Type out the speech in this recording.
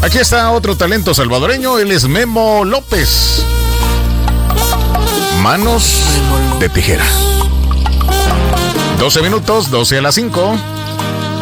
Aquí está otro talento salvadoreño, él es Memo López. Manos de tijera. 12 minutos, 12 a las 5.